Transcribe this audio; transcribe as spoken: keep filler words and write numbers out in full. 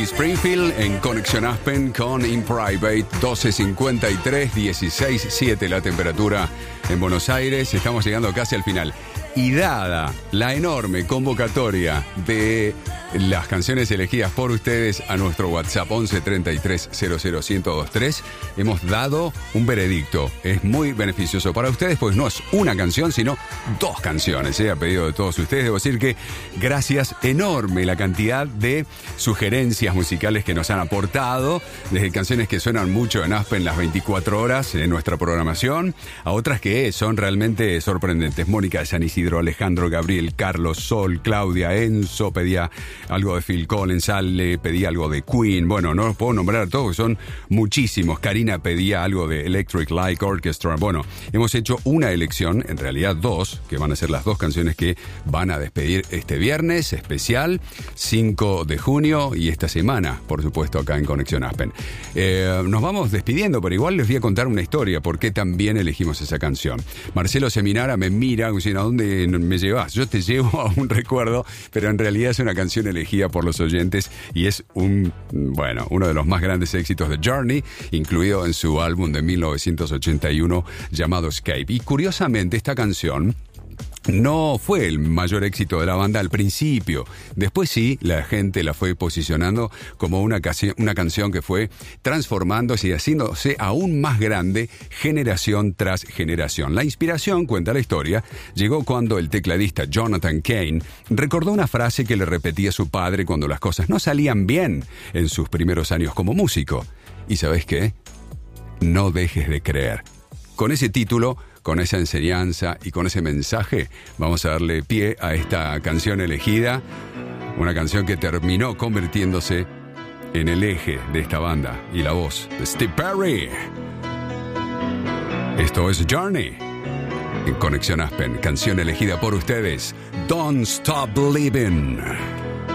Springfield en Conexión Aspen con In Private, doce cincuenta y tres, dieciséis siete la temperatura en Buenos Aires. Estamos llegando casi al final. Y dada la enorme convocatoria de las canciones elegidas por ustedes a nuestro WhatsApp once treinta y tres cero cero ciento veintitrés, hemos dado un veredicto. Es muy beneficioso para ustedes, pues no es una canción, sino dos canciones, ¿eh? A pedido de todos ustedes. Debo decir que gracias enorme la cantidad de sugerencias musicales que nos han aportado, desde canciones que suenan mucho en Aspen las veinticuatro horas en nuestra programación, a otras que son realmente sorprendentes. Mónica de San Isidro, Alejandro, Gabriel, Carlos, Sol, Claudia, Enzo, pedía algo de Phil Collins, Ale pedía algo de Queen. Bueno, no los puedo nombrar todos, son muchísimos. Karina pedía algo de Electric Light Orchestra. Bueno, hemos hecho una elección, en realidad dos, que van a ser las dos canciones que van a despedir este viernes especial, cinco de junio, y esta semana, por supuesto, acá en Conexión Aspen. Eh, nos vamos despidiendo, pero igual les voy a contar una historia, por qué también elegimos esa canción. Marcelo Seminara me mira diciendo, ¿a dónde me llevas? Yo te llevo a un recuerdo, pero en realidad es una canción elegida por los oyentes y es un, bueno, uno de los más grandes éxitos de Journey, incluido en su álbum de mil novecientos ochenta y uno llamado Escape. Y curiosamente esta canción no fue el mayor éxito de la banda al principio. Después sí, la gente la fue posicionando como una, casi, una canción que fue transformándose y haciéndose aún más grande generación tras generación. La inspiración, cuenta la historia, llegó cuando el tecladista Jonathan Cain recordó una frase que le repetía su padre cuando las cosas no salían bien en sus primeros años como músico. ¿Y sabes qué? No dejes de creer. Con ese título, con esa enseñanza y con ese mensaje, vamos a darle pie a esta canción elegida, una canción que terminó convirtiéndose en el eje de esta banda y la voz de Steve Perry. Esto es Journey en Conexión Aspen, canción elegida por ustedes, Don't Stop Believing.